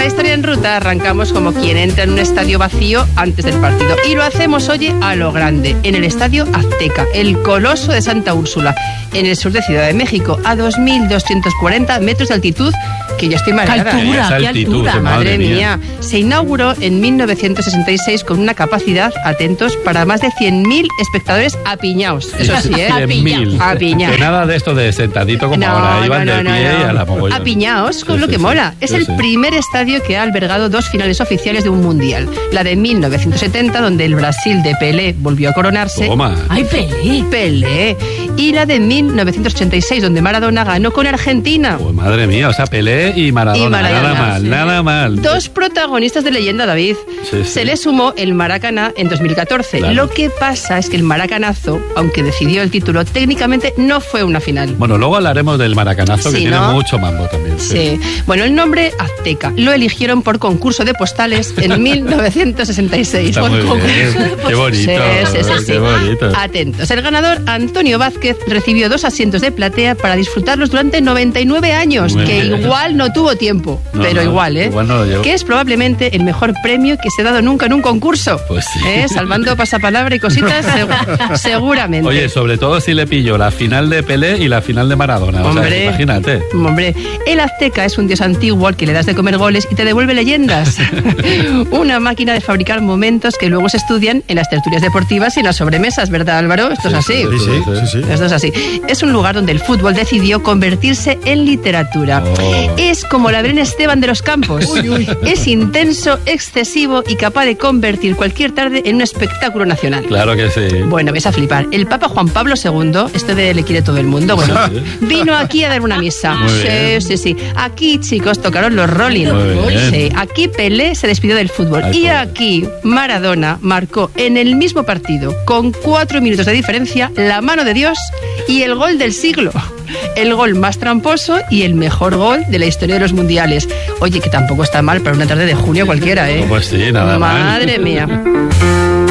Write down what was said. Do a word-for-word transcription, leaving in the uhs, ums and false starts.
La historia en ruta arrancamos como quien entra en un estadio vacío antes del partido. Y lo hacemos, oye, a lo grande, en el Estadio Azteca, el Coloso de Santa Úrsula, en el sur de Ciudad de México, a dos mil doscientos cuarenta metros de altitud, que yo estoy mareada. ¡Qué altura! ¿eh? ¡Qué altura! Madre, madre mía. mía. Se inauguró en mil novecientos sesenta y seis con una capacidad, atentos, para más de cien mil espectadores apiñaos. Eso sí, ¿eh? cien mil. Apiñaos. Que nada de esto de sentadito como No, ahora, iban no, de no, pie no. y a la mogollón. Apiñaos con Sí, lo sí, que sí. mola. Es Sí, el sí. primer estadio que ha albergado dos finales oficiales de un mundial. La de mil novecientos setenta, donde el Brasil de Pelé volvió a coronarse. Toma. ¡Ay, Pelé! Pelé. Y la de mil novecientos ochenta y seis, donde Maradona ganó con Argentina. Pues madre mía, o sea, Pelé y Maradona. Y Maradona, nada mal, sí. nada mal. Dos protagonistas de leyenda, David. Sí, sí. Se le sumó el Maracaná en dos mil catorce. Claro. Lo que pasa es que el Maracanazo, aunque decidió el título, técnicamente no fue una final. Bueno, luego hablaremos del maracanazo, que Sí, tiene ¿no? mucho mambo también. Sí. Bueno, el nombre Azteca lo eligieron por concurso de postales en mil novecientos sesenta y seis. Está Por muy bien. concurso de Qué bonito, postales. Sí, sí, sí, qué sí. bonito. Atentos. El ganador, Antonio Vázquez, recibió dos asientos de platea para disfrutarlos durante noventa y nueve años, Muy que bien. igual no tuvo tiempo, No, pero no, igual, ¿eh? igual no lo llevo. Que es probablemente el mejor premio que se ha dado nunca en un concurso. Pues sí. ¿Eh? Salvando pasapalabra y cositas, seg- seguramente. Oye, sobre todo si le pillo la final de Pelé y la final de Maradona. O sea, Hombre. imagínate. Hombre, el Azteca es un dios antiguo al que le das de comer goles y te devuelve leyendas. Una máquina de fabricar momentos que luego se estudian en las tertulias deportivas y en las sobremesas, ¿verdad, Álvaro? Esto es así. Sí, sí, sí, sí. Esto es así. Es un lugar donde el fútbol decidió convertirse en literatura. Oh. Es como la Belén Esteban de los campos. Es intenso, excesivo y capaz de convertir cualquier tarde en un espectáculo nacional. Claro que sí. Bueno, ves a flipar. El Papa Juan Pablo segundo, este de le quiere todo el mundo, bueno, vino aquí a dar una misa. Muy sí, bien. sí, sí. Aquí, chicos, tocaron los Rolling. Muy bien. Sí, aquí Pelé se despidió del fútbol. Ay, y pobre. aquí Maradona marcó en el mismo partido, con cuatro minutos de diferencia, la mano de Dios y el gol del siglo. El gol más tramposo y el mejor gol de la historia de los mundiales. Oye, que tampoco está mal para una tarde de junio cualquiera, ¿eh? Pues sí, nada mal. Madre mía.